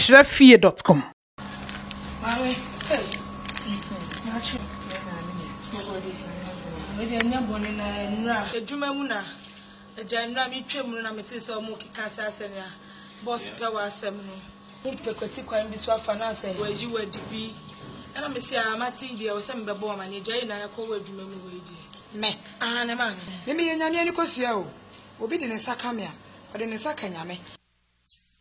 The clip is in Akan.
@shrefie.com. Mami, hey. We dey boni na nra. Ejuma mu na. Eja nra mi twem na mete se omo kika asase na. Boss pe wa asem no. Mu pekoti kwan bi so afa na ase. Waji wadi bi. Ana me se amati de o se me bebo ma na eja na yakọ wa adwuma mu we de. Me. Ah, ne man. Me nyame ani kosua o. Obi de ne saka me a. O de ne saka nyame.